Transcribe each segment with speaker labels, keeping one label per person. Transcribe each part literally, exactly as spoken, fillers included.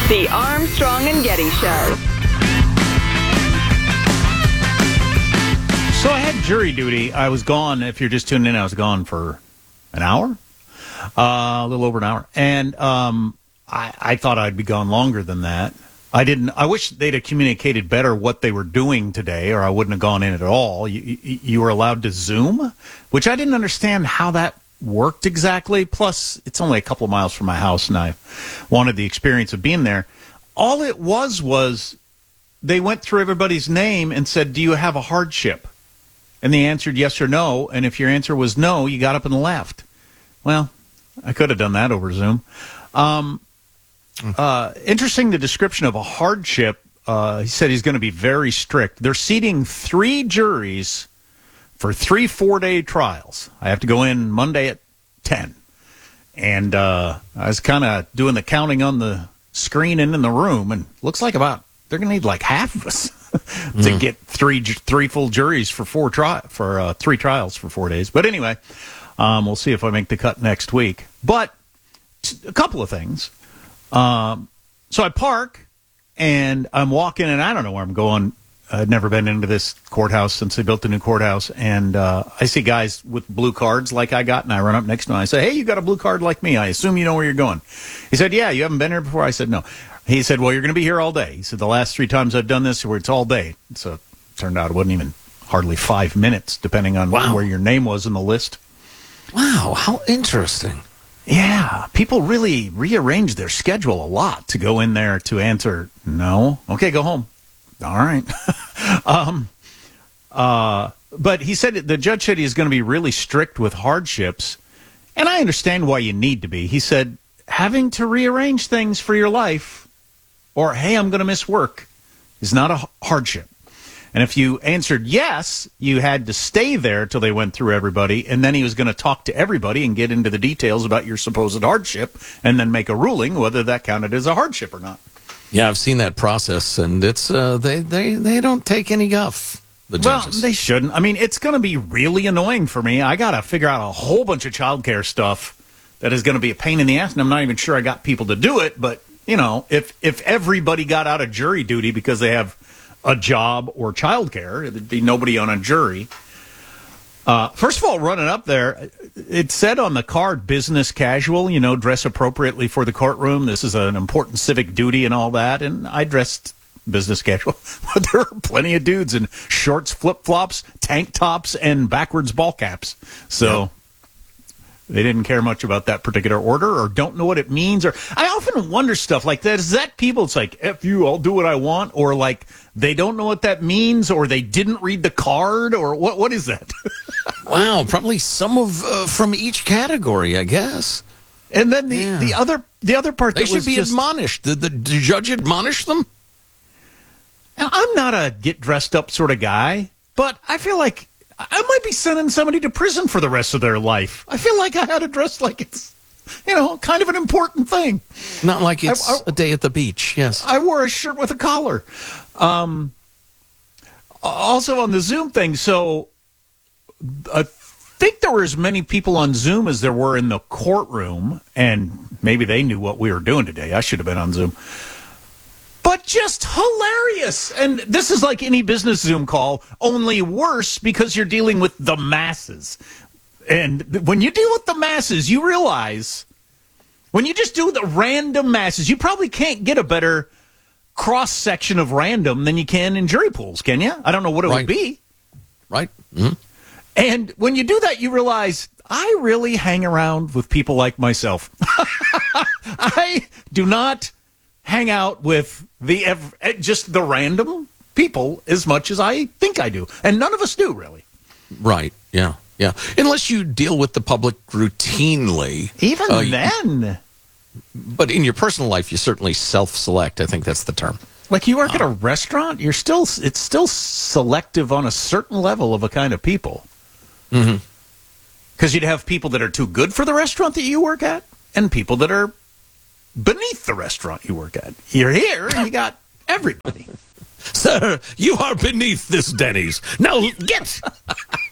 Speaker 1: The Armstrong and Getty Show.
Speaker 2: So I had jury duty. I was gone. If you're just tuning in, I was gone for an hour, uh, a little over an hour. And um, I, I thought I'd be gone longer than that. I didn't. I wish they'd have communicated better what they were doing today, or I wouldn't have gone in at all. You, you, you were allowed to Zoom, which I didn't understand how that worked exactly. Plus, it's only a couple of miles from my house, and I wanted the experience of being there. All it was was they went through everybody's name and said, "Do you have a hardship?" And they answered yes or no. And if your answer was no, you got up and left. Well, I could have done that over Zoom. Um, uh, interesting, the description of a hardship. Uh, he said he's going to be very strict. They're seating three juries for three four-day trials. I have to go in Monday at ten. And uh, I was kind of doing the counting on the screen and in the room, and looks like about they're going to need like half of us to mm. get three three full juries for four tri- for uh, three trials for four days. But anyway, um, we'll see if I make the cut next week. But a couple of things. Um, so I park, and I'm walking, and I don't know where I'm going. I'd never been into this courthouse since they built the new courthouse, and uh, I see guys with blue cards like I got, and I run up next to them. I say, "Hey, you got a blue card like me. I assume you know where you're going." He said, "Yeah, you haven't been here before?" I said, "No." He said, "Well, you're going to be here all day." He said, "The last three times I've done this, where it's all day." So it turned out it wasn't even hardly five minutes, depending on wow. where your name was in the list.
Speaker 3: Wow, how interesting.
Speaker 2: Yeah, people really rearrange their schedule a lot to go in there to answer no. Okay, go home. All right. um, uh, but he said the judge said he's going to be really strict with hardships, and I understand why you need to be. He said having to rearrange things for your life, or hey, I'm going to miss work, is not a hardship. And if you answered yes, you had to stay there till they went through everybody, and then he was going to talk to everybody and get into the details about your supposed hardship, and then make a ruling whether that counted as a hardship or not.
Speaker 3: Yeah, I've seen that process, and it's uh, they, they, they don't take any guff, the judges.
Speaker 2: Well, they shouldn't. I mean, it's going to be really annoying for me. I got to figure out a whole bunch of childcare stuff that is going to be a pain in the ass, and I'm not even sure I got people to do it. But, you know, if, if everybody got out of jury duty because they have a job or childcare, there'd be nobody on a jury. Uh, first of all, running up there, it said on the card, business casual, you know, dress appropriately for the courtroom. This is an important civic duty and all that. And I dressed business casual. But there are plenty of dudes in shorts, flip-flops, tank tops, and backwards ball caps. So yep. They didn't care much about that particular order or don't know what it means. Or I often wonder stuff like that. Is that people, it's like, F you, I'll do what I want? Or like, they don't know what that means, or they didn't read the card, or what? What is that?
Speaker 3: Wow, probably some of uh, from each category, I guess.
Speaker 2: And then the,
Speaker 3: yeah.
Speaker 2: the other the other part
Speaker 3: they
Speaker 2: that
Speaker 3: should
Speaker 2: was
Speaker 3: be
Speaker 2: just,
Speaker 3: admonished. Did the, the judge admonish them?
Speaker 2: Now, I'm not a get dressed up sort of guy, but I feel like I might be sending somebody to prison for the rest of their life. I feel like I had to dress like it's, you know, kind of an important thing.
Speaker 3: Not like it's I, I, a day at the beach, yes.
Speaker 2: I wore a shirt with a collar. Um, also on the Zoom thing, so I think there were as many people on Zoom as there were in the courtroom, and maybe they knew what we were doing today. I should have been on Zoom. But just hilarious. And this is like any business Zoom call, only worse because you're dealing with the masses. And when you deal with the masses, you realize when you just do the random masses, you probably can't get a better cross-section of random than you can in jury pools, can you? I don't know what it
Speaker 3: right.
Speaker 2: would be.
Speaker 3: Right. Mm-hmm.
Speaker 2: And when you do that, you realize I really hang around with people like myself. I do not hang out with the just the random people as much as I think I do. And none of us do, really. Right.
Speaker 3: Yeah. Yeah. Unless you deal with the public routinely.
Speaker 2: Even
Speaker 3: uh,
Speaker 2: then.
Speaker 3: But in your personal life, you certainly self-select. I think that's the term.
Speaker 2: Like you work uh, at a restaurant, you're still it's still selective on a certain level of a kind of people.
Speaker 3: Mm-hmm.
Speaker 2: Because you'd have people that are too good for the restaurant that you work at, and people that are beneath the restaurant you work at. You're here, and you got everybody.
Speaker 3: Sir, you are beneath this Denny's. Now get.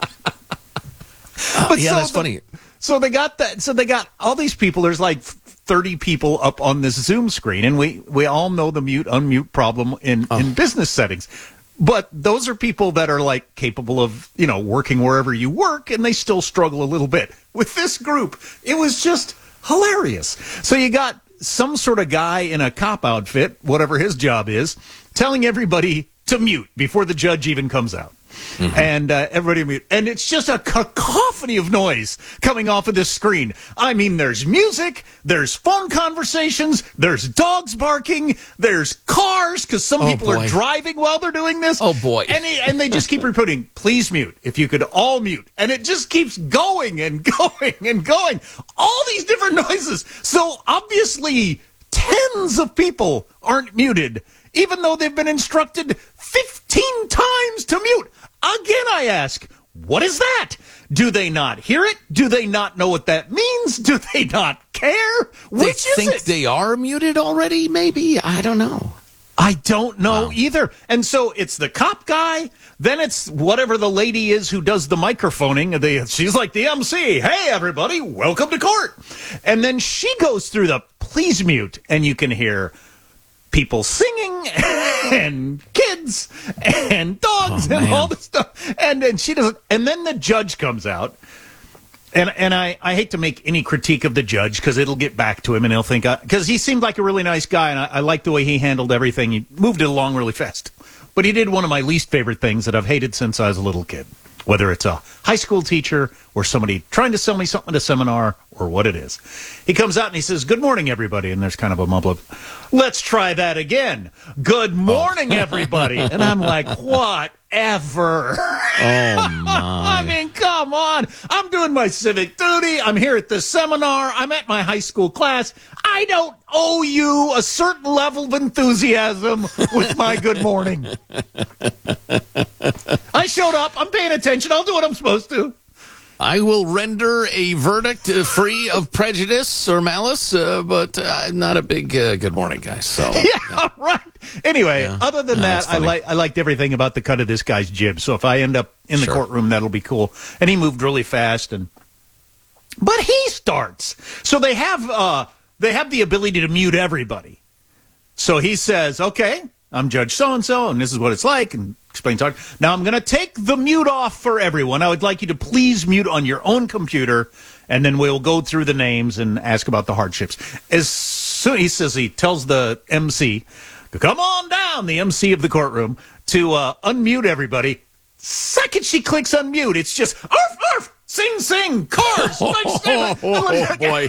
Speaker 3: uh,
Speaker 2: but
Speaker 3: yeah,
Speaker 2: so
Speaker 3: that's
Speaker 2: the,
Speaker 3: funny.
Speaker 2: So they got that. So they got all these people. There's like thirty people up on this Zoom screen, and we, we all know the mute unmute problem in, oh. in business settings. But those are people that are like capable of, you know, working wherever you work, and they still struggle a little bit. With this group, it was just hilarious. So you got some sort of guy in a cop outfit, whatever his job is, telling everybody to mute before the judge even comes out. Mm-hmm. And uh, everybody mute. And it's just a cacophony of noise coming off of this screen. I mean, there's music, there's phone conversations, there's dogs barking, there's cars, because some oh, people boy. are driving while they're doing this.
Speaker 3: Oh, boy.
Speaker 2: And, it, and they just keep repeating, please mute, if you could all mute. And it just keeps going and going and going. All these different noises. So obviously, tens of people aren't muted, even though they've been instructed fifteen times to mute. Again, I ask, what is that? Do they not hear it? Do they not know what that means? Do they not care? Which
Speaker 3: they
Speaker 2: is
Speaker 3: think
Speaker 2: it?
Speaker 3: They are muted already, maybe? I don't know.
Speaker 2: I don't know
Speaker 3: wow.
Speaker 2: either. And so it's the cop guy, then it's whatever the lady is who does the microphoning. They, she's like the M C. Hey, everybody, welcome to court. And then she goes through the please mute, and you can hear people singing and kids and dogs oh, and
Speaker 3: man.
Speaker 2: all this stuff. And then she doesn't. And then the judge comes out. And and I, I hate to make any critique of the judge because it'll get back to him and he'll think, because he seemed like a really nice guy and I, I liked the way he handled everything. He moved it along really fast. But he did one of my least favorite things that I've hated since I was a little kid, whether it's a high school teacher or somebody trying to sell me something at a seminar or what it is. He comes out and he says, good morning, everybody. And there's kind of a mumble of, let's try that again. Good morning, oh. everybody. And I'm like, whatever.
Speaker 3: Oh, my.
Speaker 2: I mean, come on. I'm doing my civic duty. I'm here at the seminar. I'm at my high school class. I don't owe you a certain level of enthusiasm with my good morning. I showed up. I'm paying attention. I'll do what I'm supposed to.
Speaker 3: I will render a verdict uh, free of prejudice or malice, uh, but uh, I'm not a big uh, good morning guy. So
Speaker 2: yeah, yeah. right. Anyway,
Speaker 3: yeah.
Speaker 2: other than
Speaker 3: no,
Speaker 2: that, I like I liked everything about the cut of this guy's jib. So if I end up in the
Speaker 3: sure.
Speaker 2: courtroom, that'll be cool. And he moved really fast, and but he starts. So they have uh, they have the ability to mute everybody. So he says, "Okay, I'm Judge so and so, and this is what it's like." And explains hard. Now I'm going to take the mute off for everyone. I would like you to please mute on your own computer, and then we'll go through the names and ask about the hardships. As soon he says, he tells the M C, come on down, the M C of the courtroom, to uh, unmute everybody. Second she clicks unmute, it's just, arf, arf, sing, sing, cars.
Speaker 3: oh, oh, boy.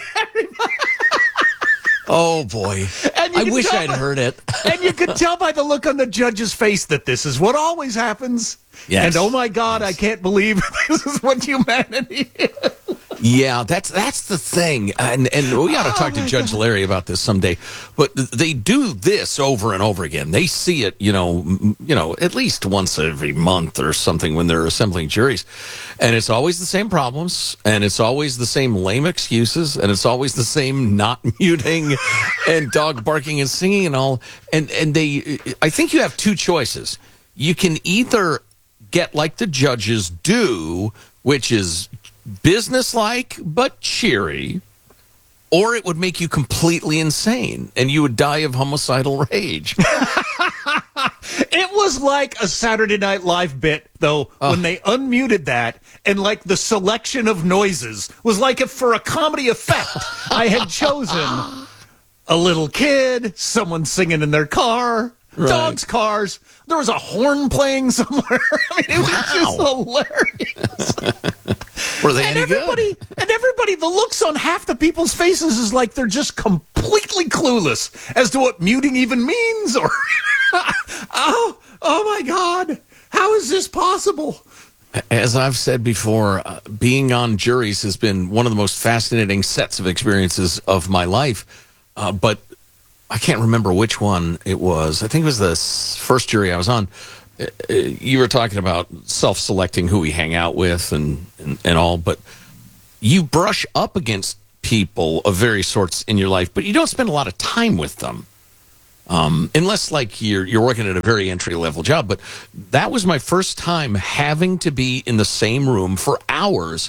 Speaker 3: Oh, boy. I wish I'd
Speaker 2: by,
Speaker 3: heard it.
Speaker 2: And you could tell by the look on the judge's face that this is what always happens.
Speaker 3: Yes.
Speaker 2: And, oh, my God, yes. I can't believe this is what humanity is.
Speaker 3: Yeah, that's that's the thing. And and we ought to talk oh to Judge God. Larry about this someday. But they do this over and over again. They see it, you know, you know, at least once every month or something when they're assembling juries. And it's always the same problems, and it's always the same lame excuses, and it's always the same not muting and dog barking and singing and all. And and they I think you have two choices. You can either get like the judges do, which is businesslike but cheery, or it would make you completely insane and you would die of homicidal rage.
Speaker 2: It was like a Saturday Night Live bit, though, uh, when they unmuted that, and like the selection of noises was like if for a comedy effect I had chosen a little kid, someone singing in their car, right. dogs, cars. There was a horn playing somewhere. I mean, it was
Speaker 3: wow.
Speaker 2: just hilarious.
Speaker 3: Were they
Speaker 2: and
Speaker 3: any
Speaker 2: everybody,
Speaker 3: good?
Speaker 2: And everybody, the looks on half the people's faces is like they're just completely clueless as to what muting even means. Or, oh, oh my God, how is this possible?
Speaker 3: As I've said before, uh, being on juries has been one of the most fascinating sets of experiences of my life. Uh, but I can't remember which one it was. I think it was the first jury I was on. You were talking about self-selecting who we hang out with and, and, and all, but you brush up against people of various sorts in your life, but you don't spend a lot of time with them. Um, unless, like, you're you're working at a very entry-level job. But that was my first time having to be in the same room for hours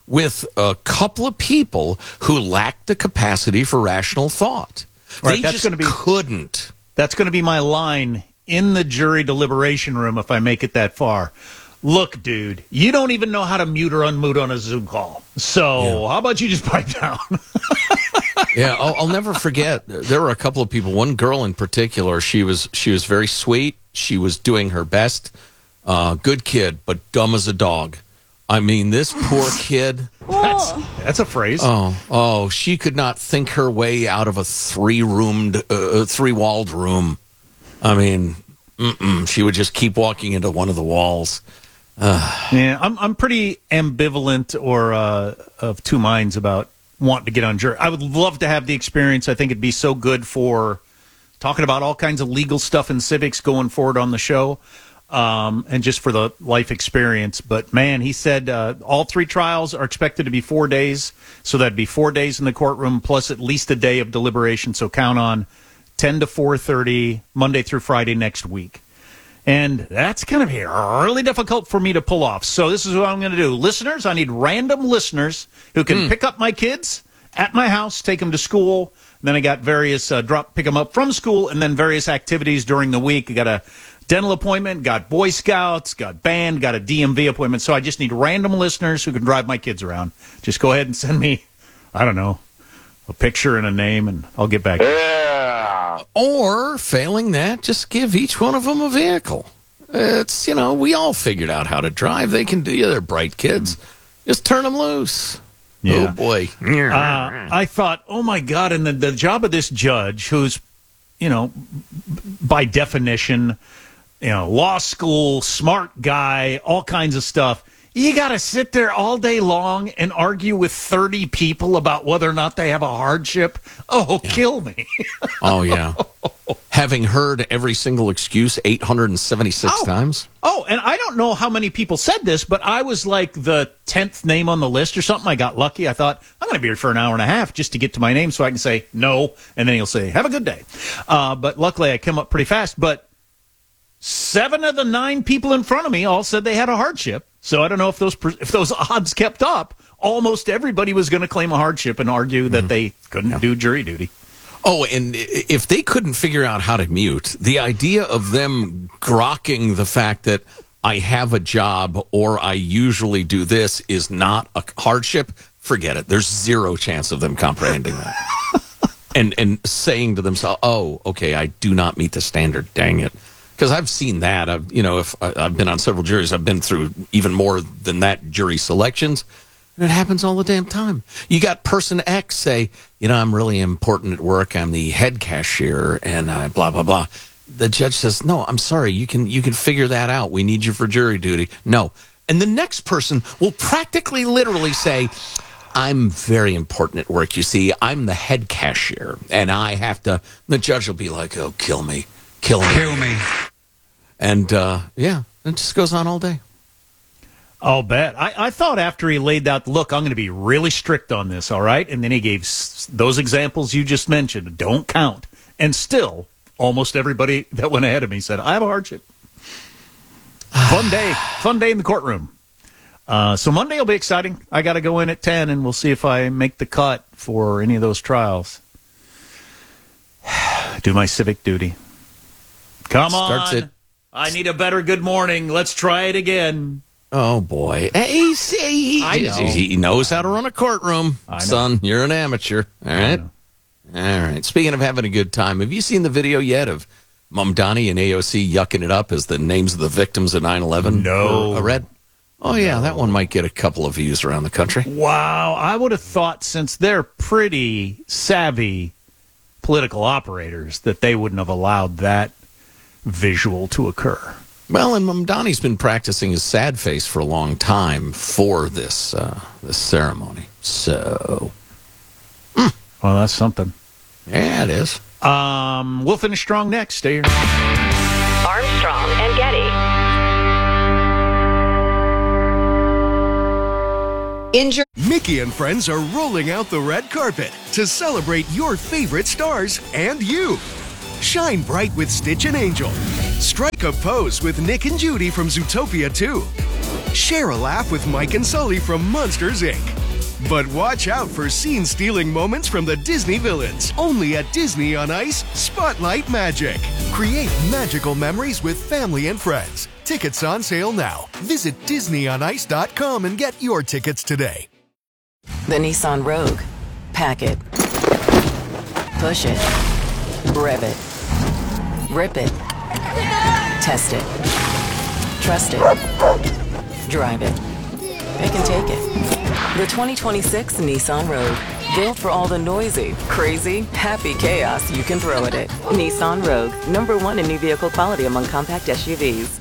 Speaker 3: with a couple of people who lacked the capacity for rational thought.
Speaker 2: Right,
Speaker 3: they
Speaker 2: that's
Speaker 3: just
Speaker 2: gonna be-
Speaker 3: couldn't.
Speaker 2: That's going to be my line in the jury deliberation room if I make it that far. Look, dude, you don't even know how to mute or unmute on a Zoom call. So
Speaker 3: Yeah.
Speaker 2: how about you just pipe down?
Speaker 3: Yeah, I'll, I'll never forget. There were a couple of people. One girl in particular. She was she was very sweet. She was doing her best. Uh, good kid, but dumb as a dog. I mean, this poor kid.
Speaker 2: That's, that's a phrase.
Speaker 3: Oh, oh, she could not think her way out of a three-roomed, uh, three-walled room. I mean, mm-mm, she would just keep walking into one of the walls.
Speaker 2: Yeah, I'm I'm pretty ambivalent or uh, of two minds about wanting to get on jury. I would love to have the experience. I think it'd be so good for talking about all kinds of legal stuff and civics going forward on the show, um, and just for the life experience. But man, he said uh, all three trials are expected to be four days, so that'd be four days in the courtroom plus at least a day of deliberation. So count on ten to four thirty Monday through Friday next week. And that's going to be really difficult for me to pull off. So this is what I'm going to do. Listeners, I need random listeners who can
Speaker 3: Mm.
Speaker 2: pick up my kids at my house, take them to school. Then I got various, uh, drop, pick them up from school, and then various activities during the week. I got a dental appointment, got Boy Scouts, got band, got a D M V appointment. So I just need random listeners who can drive my kids around. Just go ahead and send me, I don't know, a picture and a name, and I'll get back to you.
Speaker 3: Or, failing that, just give each one of them a vehicle. It's, you know, we all figured out how to drive. They can do you. They're bright kids. Just turn them loose.
Speaker 2: Yeah.
Speaker 3: Oh, boy.
Speaker 2: Uh, I thought, oh my God, and the, the job of this judge, who's, you know, b- by definition, you know, law school, smart guy, all kinds of stuff. You got to sit there all day long and argue with thirty people about whether or not they have a hardship. Oh, yeah. Kill me.
Speaker 3: Oh, yeah. Having heard every single excuse eight hundred seventy-six
Speaker 2: Oh.
Speaker 3: times.
Speaker 2: Oh, and I don't know how many people said this, but I was like the tenth name on the list or something. I got lucky. I thought, I'm going to be here for an hour and a half just to get to my name so I can say no, and then he'll say, have a good day. Uh, but luckily, I came up pretty fast. But seven of the nine people in front of me all said they had a hardship. So I don't know if those if those odds kept up. Almost everybody was going to claim a hardship and argue that they couldn't do jury duty.
Speaker 3: Oh, and if they couldn't figure out how to mute, the idea of them grokking the fact that I have a job or I usually do this is not a hardship, forget it. There's zero chance of them comprehending that. and and saying to themselves, oh, okay, I do not meet the standard, dang it. Because I've seen that. I've, you know, if I, I've been on several juries, I've been through even more than that jury selections. And it happens all the damn time. You got person X say, you know, I'm really important at work. I'm the head cashier and uh, blah, blah, blah. The judge says, no, I'm sorry. You can you can figure that out. We need you for jury duty. No. And the next person will practically literally say, I'm very important at work. You see, I'm the head cashier and I have to. The judge will be like, oh, kill me. Kill me.
Speaker 4: Kill me.
Speaker 3: And, uh, yeah, it just goes on all day.
Speaker 2: I'll bet. I, I thought after he laid out, look, I'm going to be really strict on this, all right? And then he gave s- those examples you just mentioned. Don't count. And still, almost everybody that went ahead of me said, I have a hardship. Fun day. Fun day in the courtroom. Uh, so Monday will be exciting. I got to go in at ten, and we'll see if I make the cut for any of those trials. Do my civic duty. Come
Speaker 3: Starts
Speaker 2: on.
Speaker 3: it.
Speaker 2: I need a better good morning. Let's try it again.
Speaker 3: Oh, boy. He's, he,
Speaker 2: I know.
Speaker 3: he knows how to run a courtroom.
Speaker 2: I know.
Speaker 3: Son, you're an amateur. All right?
Speaker 2: know.
Speaker 3: All right. Speaking of having a good time, have you seen the video yet of Mamdani and A O C yucking it up as the names of the victims of nine eleven
Speaker 2: No.
Speaker 3: are read? Oh, yeah. That one might get a couple of views around the country.
Speaker 2: Wow. I would have thought, since they're pretty savvy political operators, that they wouldn't have allowed that visual to occur.
Speaker 3: Well, and Mamdani's been practicing his sad face for a long time for this uh, this ceremony. So,
Speaker 2: Well, that's something.
Speaker 3: yeah, it is.
Speaker 2: Um, we'll finish strong next. Stay here.
Speaker 1: Armstrong and Getty. Injured.
Speaker 5: Mickey and friends are rolling out the red carpet to celebrate your favorite stars and you. Shine bright with Stitch and Angel. Strike a pose with Nick and Judy from Zootopia two. Share a laugh with Mike and Sully from Monsters, Incorporated. But watch out for scene-stealing moments from the Disney villains. Only at Disney on Ice, Spotlight Magic. Create magical memories with family and friends. Tickets on sale now. Visit disney on ice dot com and get your tickets today.
Speaker 4: The Nissan Rogue. Pack it. Push it. Rev it. Rip it. Test it. Trust it. Drive it. It can take it. The twenty twenty-six Nissan Rogue. Built for all the noisy, crazy, happy chaos you can throw at it. Nissan Rogue. Number one in new vehicle quality among compact S U Vs.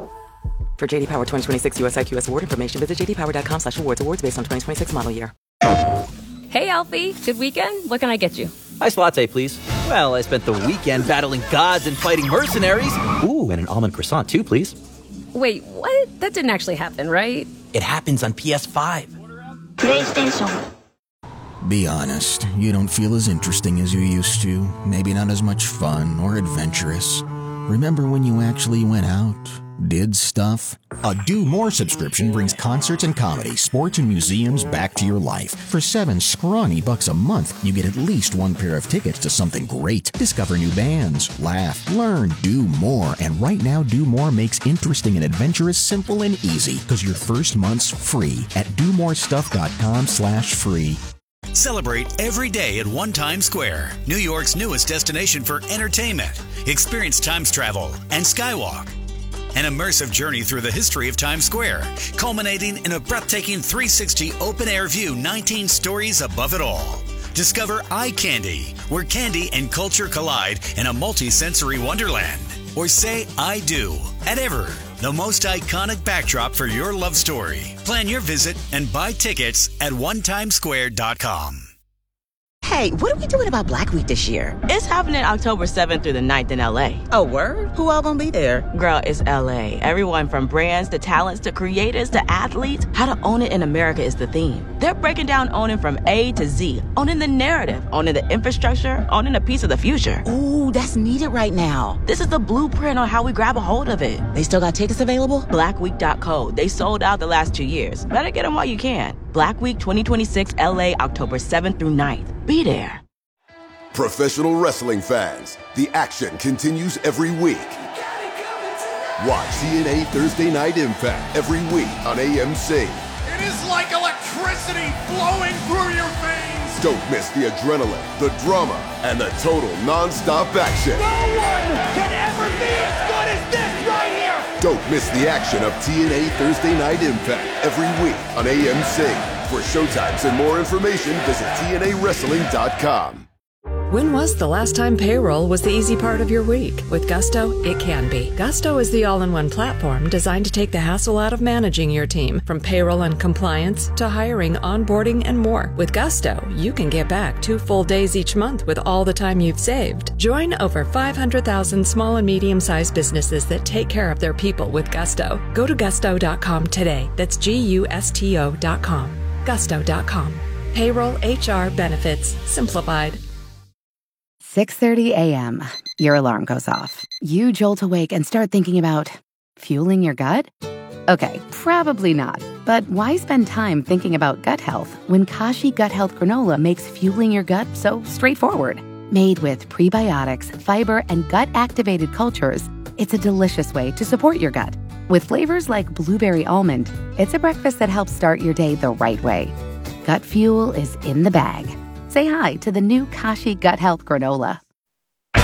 Speaker 4: For J D Power twenty twenty-six U S I Q S award information, visit j d power dot com slash awards. Awards based on twenty twenty-six model year.
Speaker 6: Hey, Alfie. Good weekend? What can I get you?
Speaker 7: Iced latte, please. Well, I spent the weekend battling gods and fighting mercenaries. Ooh, and an almond croissant, too, please.
Speaker 6: Wait, what? That didn't actually happen, right?
Speaker 7: It happens on P S five.
Speaker 8: PlayStation. Be honest, you don't feel as interesting as you used to. Maybe not as much fun or adventurous. Remember when you actually went out, did stuff? A Do More subscription brings concerts and comedy, sports and museums back to your life. For seven scrawny bucks a month, you get at least one pair of tickets to something great. Discover new bands, laugh, learn, do more. And right now, Do More makes interesting and adventurous simple and easy, because your first month's free at do more stuff dot com slash free.
Speaker 9: Celebrate every day at One Times Square, New York's newest destination for entertainment. Experience Times travel and Skywalk. An immersive journey through the history of Times Square, culminating in a breathtaking three sixty open-air view, nineteen stories above it all. Discover Eye Candy, where candy and culture collide in a multi-sensory wonderland. Or say I do at Ever, the most iconic backdrop for your love story. Plan your visit and buy tickets at one times square dot com.
Speaker 10: Hey, what are we doing about Black Week this year?
Speaker 11: It's happening October seventh through the ninth in L A.
Speaker 10: Oh, word? Who all gonna be there?
Speaker 11: Girl, it's L A. Everyone from brands to talents to creators to athletes. How to own it in America is the theme. They're breaking down owning from A to Z. Owning the narrative, owning the infrastructure, owning a piece of the future.
Speaker 10: Ooh, that's needed right now.
Speaker 11: This is the blueprint on how we grab a hold of it.
Speaker 10: They still got tickets available?
Speaker 11: black week dot co. They sold out the last two years. Better get them while you can. Black Week twenty twenty-six L A, October seventh through ninth. Be there.
Speaker 12: Professional wrestling fans, the action continues every week. Watch T N A Thursday Night Impact every week on A M C.
Speaker 13: It is like electricity flowing through your veins.
Speaker 12: Don't miss the adrenaline, the drama, and the total non-stop action.
Speaker 13: No one can ever be as good as this right here.
Speaker 12: Don't miss the action of T N A Thursday Night Impact every week on A M C. For showtimes and more information, visit T N A wrestling dot com.
Speaker 14: When was the last time payroll was the easy part of your week? With Gusto, it can be. Gusto is the all-in-one platform designed to take the hassle out of managing your team, from payroll and compliance to hiring, onboarding, and more. With Gusto, you can get back two full days each month with all the time you've saved. Join over five hundred thousand small and medium-sized businesses that take care of their people with Gusto. Go to gusto dot com today. That's G U S T O dot com. gusto dot com. Payroll, H R, benefits, simplified.
Speaker 15: six thirty a.m. Your alarm goes off. You jolt awake and start thinking about fueling your gut? Okay, probably not. But why spend time thinking about gut health when Kashi Gut Health Granola makes fueling your gut so straightforward? Made with prebiotics, fiber, and gut-activated cultures, it's a delicious way to support your gut. With flavors like blueberry almond, it's a breakfast that helps start your day the right way. Gut fuel is in the bag. Say hi to the new Kashi Gut Health Granola.